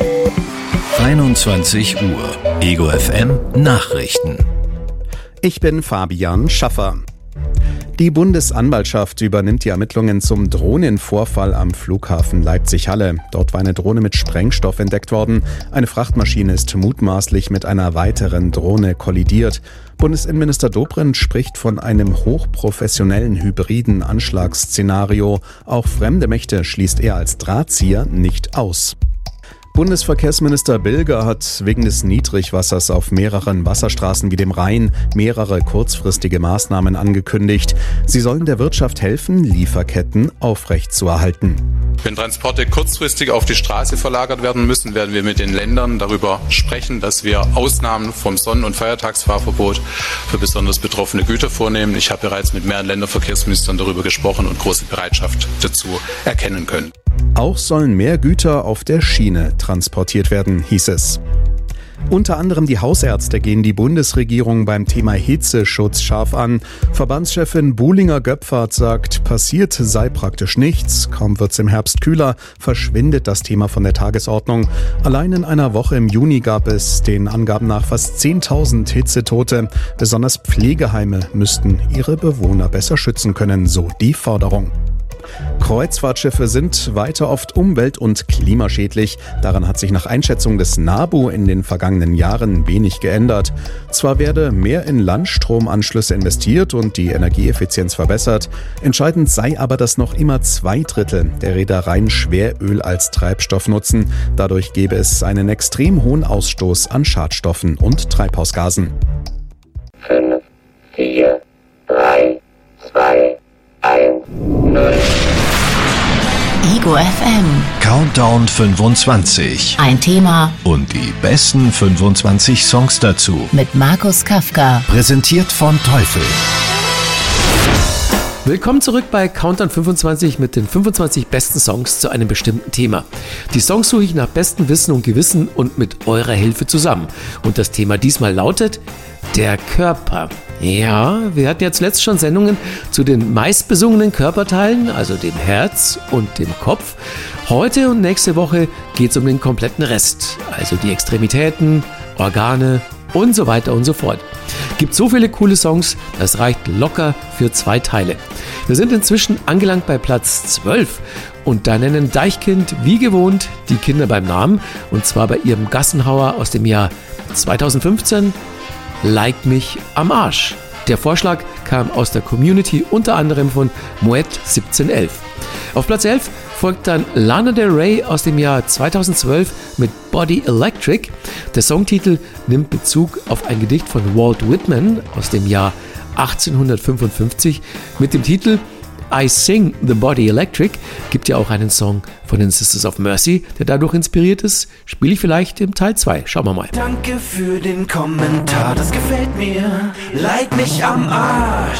21 Uhr. Ego FM Nachrichten. Ich bin Fabian Schaffer. Die Bundesanwaltschaft übernimmt die Ermittlungen zum Drohnenvorfall am Flughafen Leipzig-Halle. Dort war eine Drohne mit Sprengstoff entdeckt worden. Eine Frachtmaschine ist mutmaßlich mit einer weiteren Drohne kollidiert. Bundesinnenminister Dobrindt spricht von einem hochprofessionellen hybriden Anschlagsszenario. Auch fremde Mächte schließt er als Drahtzieher nicht aus. Bundesverkehrsminister Bilger hat wegen des Niedrigwassers auf mehreren Wasserstraßen wie dem Rhein mehrere kurzfristige Maßnahmen angekündigt. Sie sollen der Wirtschaft helfen, Lieferketten aufrechtzuerhalten. Wenn Transporte kurzfristig auf die Straße verlagert werden müssen, werden wir mit den Ländern darüber sprechen, dass wir Ausnahmen vom Sonnen- und Feiertagsfahrverbot für besonders betroffene Güter vornehmen. Ich habe bereits mit mehreren Länderverkehrsministern darüber gesprochen und große Bereitschaft dazu erkennen können. Auch sollen mehr Güter auf der Schiene transportiert werden, hieß es. Unter anderem die Hausärzte gehen die Bundesregierung beim Thema Hitzeschutz scharf an. Verbandschefin Buhlinger-Göpfert sagt, passiert sei praktisch nichts. Kaum wird's im Herbst kühler, verschwindet das Thema von der Tagesordnung. Allein in einer Woche im Juni gab es den Angaben nach fast 10.000 Hitzetote. Besonders Pflegeheime müssten ihre Bewohner besser schützen können, so die Forderung. Kreuzfahrtschiffe sind weiter oft umwelt- und klimaschädlich. Daran hat sich nach Einschätzung des NABU in den vergangenen Jahren wenig geändert. Zwar werde mehr in Landstromanschlüsse investiert und die Energieeffizienz verbessert. Entscheidend sei aber, dass noch immer 2/3 der Reedereien Schweröl als Treibstoff nutzen. Dadurch gebe es einen extrem hohen Ausstoß an Schadstoffen und Treibhausgasen. 5, 4, 3, 2, 1, 0. Ego FM. Countdown 25. Ein Thema Und die besten 25 Songs dazu. mit Markus Kafka. Präsentiert von Teufel. Willkommen zurück bei Countdown 25 mit den 25 besten Songs zu einem bestimmten Thema. Die Songs suche ich nach bestem Wissen und Gewissen und mit eurer Hilfe zusammen. Und das Thema diesmal lautet der Körper. Ja, wir hatten ja zuletzt schon Sendungen zu den meistbesungenen Körperteilen, also dem Herz und dem Kopf. Heute und nächste Woche geht es um den kompletten Rest, also die Extremitäten, Organe und so weiter und so fort. Gibt so viele coole Songs, das reicht locker für 2 Teile. Wir sind inzwischen angelangt bei Platz 12 und da nennen Deichkind wie gewohnt die Kinder beim Namen und zwar bei ihrem Gassenhauer aus dem Jahr 2015, Like mich am Arsch. Der Vorschlag kam aus der Community, unter anderem von Moet1711. Auf Platz 11 folgt dann Lana Del Rey aus dem Jahr 2012 mit Body Electric. Der Songtitel nimmt Bezug auf ein Gedicht von Walt Whitman aus dem Jahr 1855 mit dem Titel I Sing the Body Electric. Gibt ja auch einen Song von den Sisters of Mercy, der dadurch inspiriert ist. Spiele ich vielleicht im Teil 2. Schauen wir mal. Danke für den Kommentar, das gefällt mir. Like mich am Arsch.